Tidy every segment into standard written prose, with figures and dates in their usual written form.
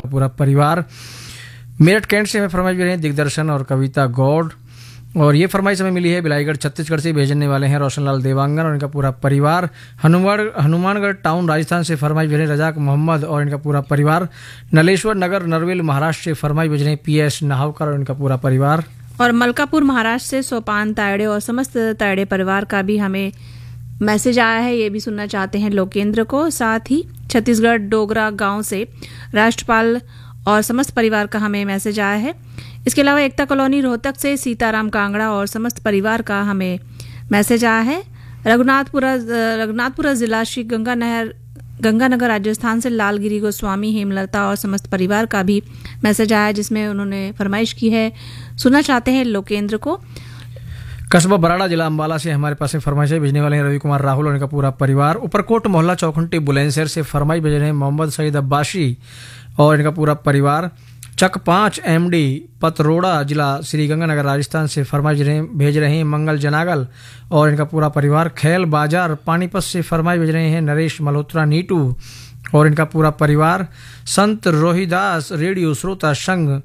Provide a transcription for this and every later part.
पूरा परिवार। मेरठ कैंट से हमें फरमाइश भेज रहे हैं दिग्दर्शन और कविता गौड़, और ये फरमाइश हमें मिली है बिलाईगढ़ छत्तीसगढ़ से। भेजने वाले हैं रोशनलाल देवांगन और इनका पूरा परिवार। हनुमानगढ़ टाउन राजस्थान से फरमाइश भेज रहे हैं रजाक मोहम्मद और इनका पूरा परिवार। नलेश्वर नगर नरवेल महाराष्ट्र से फरमाइश भेज रहे हैं PS नाहवकर और इनका पूरा परिवार। और मलकापुर महाराष्ट्र से सोपान तायड़े और समस्त तायड़े परिवार का भी हमें मैसेज आया है, ये भी सुनना चाहते हैं लोकेंद्र को। साथ ही छत्तीसगढ़ डोगरा गांव से राष्ट्रपाल और समस्त परिवार का हमें मैसेज आया है। इसके अलावा एकता कॉलोनी रोहतक से सीताराम कांगड़ा और समस्त परिवार का हमें मैसेज आया है। रघुनाथपुरा जिला श्री गंगानगर राजस्थान से लालगिरी गोस्वामी हेमलता और समस्त परिवार का भी मैसेज आया, जिसमें उन्होंने फरमाइश की है, सुनना चाहते हैं लोकेंद्र को। कस्बा बराड़ा जिला अंबाला से हमारे पास फरमाइश भेजने वाले हैं रवि कुमार राहुल और इनका पूरा परिवार। ऊपरकोट मोहल्ला चौखुंटी बुलंदशहर से फरमाइश भेज रहे हैं मोहम्मद सईद अब्बासी और इनका पूरा परिवार। चक 5 MD पतरोड़ा जिला श्री गंगानगर राजस्थान से फरमाइश भेज रहे हैं मंगल जनागल और इनका पूरा परिवार। खेल बाजार पानीपत से फरमाइश भेज रहे हैं नरेश मल्होत्रा नीटू और इनका पूरा परिवार। संत रोहिदास रेडियो श्रोता संघ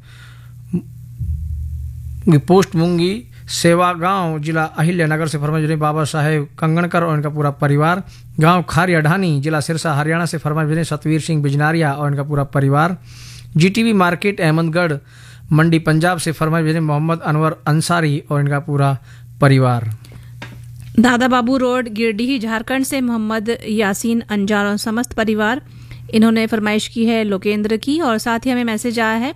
पोस्ट मुंगी सेवा गांव जिला अहिल्यानगर से फरमाइश भेज रहे हैं बाबा साहेब कंगणकर और इनका पूरा परिवार। गांव खारिया ढानी जिला सिरसा हरियाणा से फरमाइश भेज रहे हैं सतवीर सिंह बिजनारिया और इनका पूरा परिवार। GTV मार्केट अहमदगढ़ मंडी पंजाब से फरमाइश भेज रहे हैं मोहम्मद अनवर अंसारी और इनका पूरा परिवार। दादा बाबू रोड गिरडीह झारखंड से मोहम्मद यासीन अंजार और समस्त परिवार, इन्होंने फरमाइश की है लोकेंद्र की। और साथ ही हमें मैसेज आया है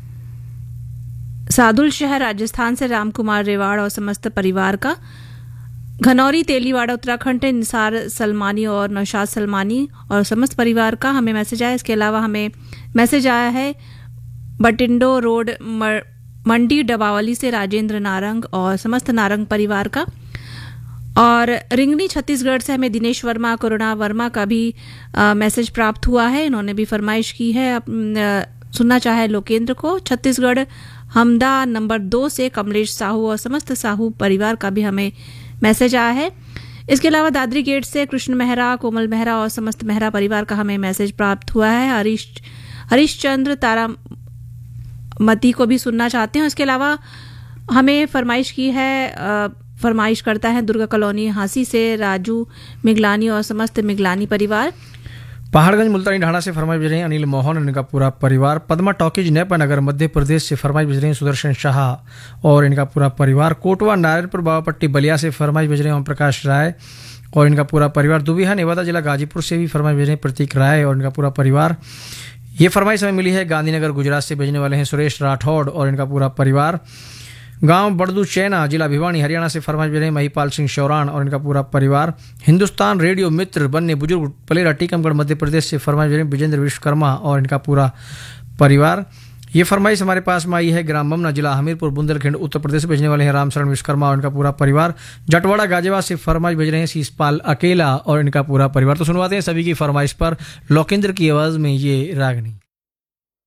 सादुल शहर राजस्थान से राम कुमार रेवाड़ और समस्त परिवार का। घनौरी तेलीवाड़ा उत्तराखंड से निसार सलमानी और नौशाद सलमानी और समस्त परिवार का हमें मैसेज आया। इसके अलावा हमें मैसेज आया है बटिंडो रोड मंडी डबावली से राजेंद्र नारंग और समस्त नारंग परिवार का। और रिंगनी छत्तीसगढ़ से हमें दिनेश वर्मा करुणा वर्मा का भी मैसेज प्राप्त हुआ है, इन्होंने भी फरमाइश की है, सुनना चाहे लोकेंद्र को। छत्तीसगढ़ हमदा नंबर 2 से कमलेश साहू और समस्त साहू परिवार का भी हमें मैसेज आया है। इसके अलावा दादरी गेट से कृष्ण मेहरा कोमल मेहरा और समस्त मेहरा परिवार का हमें मैसेज प्राप्त हुआ है। हरीशचंद्र तारामती को भी सुनना चाहते हैं। इसके अलावा हमें फरमाइश की है, फरमाइश करता है दुर्गा कॉलोनी हांसी से राजू मिगलानी और समस्त मिगलानी परिवार। पहाड़गंज मुल्तानी ढाणा से फरमाइश भेज रहे हैं अनिल मोहन और इनका पूरा परिवार। पद्मा टॉकीज नेपानगर मध्य प्रदेश से फरमाइश भेज रहे हैं सुदर्शन शाह और इनका पूरा परिवार। कोटवा नारायणपुर बाबापट्टी बलिया से फरमाइश भेज रहे हैं ओम प्रकाश राय और इनका पूरा परिवार। दुबिहा नेवादा जिला गाजीपुर से भी फरमाइश भेज रहे हैं प्रतीक राय और इनका पूरा परिवार। ये फरमाइश हमें मिली है गांधीनगर गुजरात से। भेजने वाले हैं सुरेश राठौड़ और इनका पूरा परिवार। गांव बड़दू चैना जिला भिवानी हरियाणा से फरमाइश भेज रहे हैं महिपाल सिंह शौरान और इनका पूरा परिवार। हिंदुस्तान रेडियो मित्र बनने बुजुर्ग पलेरा टीकमगढ़ मध्य प्रदेश से फरमाइश भेज रहे हैं विजेंद्र विश्वकर्मा और इनका पूरा परिवार। ये फरमाइश हमारे पास में आई है ग्राम बमना जिला हमीरपुर बुंदेलखंड उत्तर प्रदेश से। भेजने वाले हैं रामशरण विश्वकर्मा और इनका पूरा परिवार। जटवाड़ा गाजियाबाद से फरमाइश भेज रहे हैं शीशपाल अकेला और इनका पूरा परिवार। तो सुनवाते हैं सभी की फरमाइश पर लोकेंद्र की आवाज में ये रागनी।